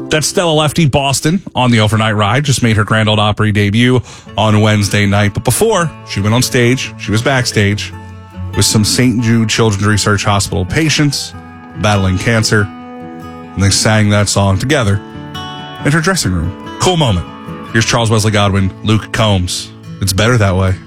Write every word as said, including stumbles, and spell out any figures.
That's Stella Lefty Boston on the overnight ride. Just made her Grand Ole Opry debut on Wednesday night. But before she went on stage, she was backstage with some Saint Jude Children's Research Hospital patients battling cancer. And they sang that song together in her dressing room. Cool moment. Here's Charles Wesley Godwin, Luke Combs. It's better that way.